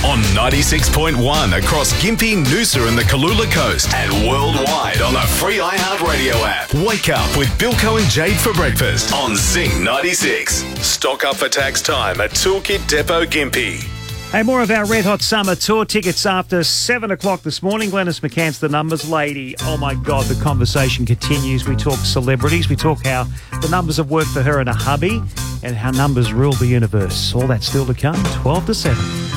on 96.1 across Gympie, Noosa and the Kalula Coast and worldwide on the free iHeartRadio app. Wake up with Bilko and Jade for breakfast on Zing 96. Stock up for tax time at Toolkit Depot Gympie. Hey, more of our Red Hot Summer Tour tickets after 7 o'clock this morning. Glenys McCann's the numbers lady. Oh, my God, the conversation continues. We talk celebrities. We talk how the numbers have worked for her and her hubby and how numbers rule the universe. All that still to come, 12 to 7.